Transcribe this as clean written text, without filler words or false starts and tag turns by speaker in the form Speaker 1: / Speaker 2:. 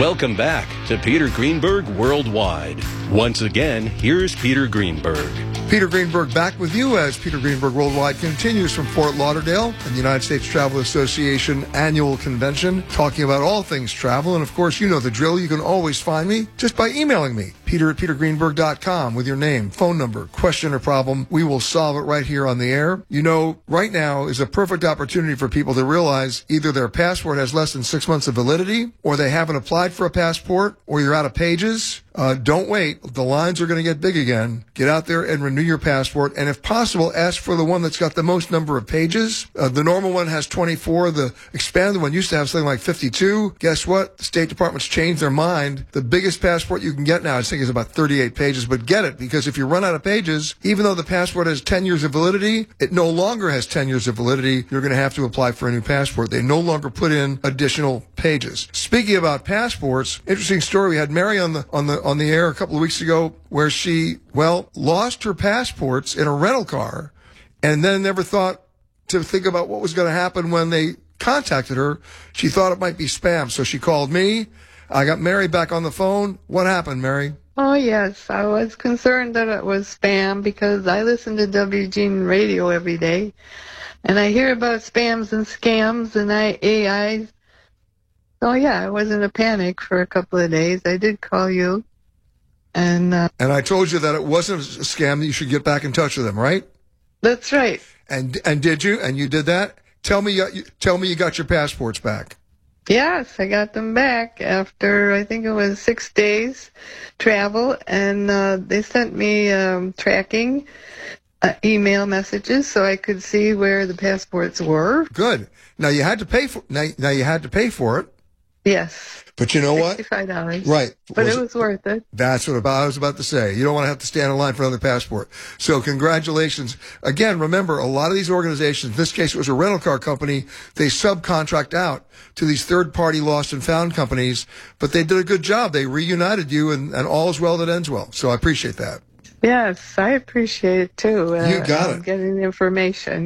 Speaker 1: Welcome back to Peter Greenberg Worldwide. Once again, here's Peter Greenberg.
Speaker 2: Peter Greenberg back with you as Peter Greenberg Worldwide continues from Fort Lauderdale and the United States Travel Association Annual Convention, talking about all things travel. And, of course, you know the drill. You can always find me just by emailing me, peter@petergreenberg.com, with your name, phone number, question, or problem. We will solve it right here on the air. You know, right now is a perfect opportunity for people to realize either their passport has less than 6 months of validity, or they haven't applied for a passport, or you're out of pages. Don't wait. The lines are going to get big again. Get out there and renew your passport. And if possible, ask for the one that's got the most number of pages. The normal one has 24. The expanded one used to have something like 52. Guess what? The State Department's changed their mind. The biggest passport you can get now, I think, is about 38 pages. But get it, because if you run out of pages, even though the passport has 10 years of validity, it no longer has 10 years of validity. You're going to have to apply for a new passport. They no longer put in additional pages. Speaking about passports, interesting story. We had Mary on the air a couple of weeks ago where she, lost her passports in a rental car and then never thought to think about what was going to happen when they contacted her. She thought it might be spam, so she called me. I got Mary back on the phone. What happened, Mary?
Speaker 3: Oh, yes. I was concerned that it was spam because I listen to WGN radio every day, and I hear about spams and scams and AIs. So, yeah, I was in a panic for a couple of days. I did call you. And
Speaker 2: I told you that it wasn't a scam, that you should get back in touch with them, right?
Speaker 3: That's right.
Speaker 2: And did you? And you did that? Tell me you got your passports back.
Speaker 3: Yes, I got them back after, I think it was 6 days travel, and they sent me tracking email messages so I could see where the passports were.
Speaker 2: Good. Now you had to pay for it.
Speaker 3: Yes.
Speaker 2: But you know what?
Speaker 3: $65.
Speaker 2: Right.
Speaker 3: But it was worth it.
Speaker 2: That's what I was about to say. You don't want to have to stand in line for another passport. So congratulations. Again, remember, a lot of these organizations, in this case it was a rental car company, they subcontract out to these third-party lost and found companies, but they did a good job. They reunited you, and all is well that ends well. So I appreciate that.
Speaker 3: Yes, I appreciate it too.
Speaker 2: You got it.
Speaker 3: Getting the information.